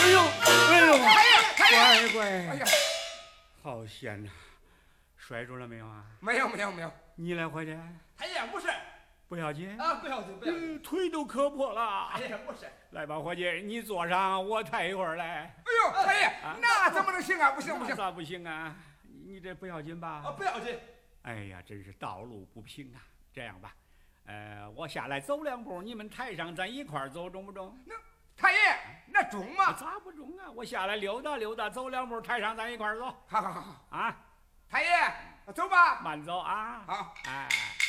哎呦，哎呦， 太爷， 乖， 哎呀， 好险呐！摔着了没有啊？ 没有没有没有， 你来伙计， 太爷不是不要紧啊，不要紧不要紧， 腿都磕破了。 太爷不是。 来吧，伙计，你坐上，我抬一会儿来。 哎呦，太爷，那怎么能行啊？不行不行， 咋不行啊？你这不要紧吧？ 啊，不要紧。 哎呀，真是道路不平啊！这样吧，我下来走2步，你们抬上，咱一块儿走，中不中？ 那太爷，那中吗？ 咋不中啊？我下来溜达溜达，走2步，抬上，咱一块儿走。 好好好啊， 太爷，走吧。 慢走啊。 好， 哎。